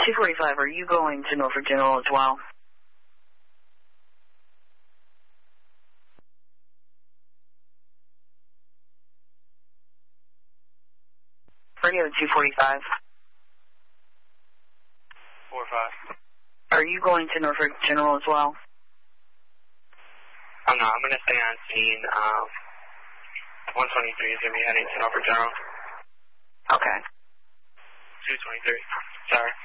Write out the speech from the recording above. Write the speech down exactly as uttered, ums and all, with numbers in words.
two forty-five, are you going to Norfolk General as well? Radio two forty-five. four five. Are you going to Norfolk General as well? I'm not. I'm going to stay on scene. Um, one twenty-three is going to be heading to Norfolk General. Okay. two twenty-three. Sorry.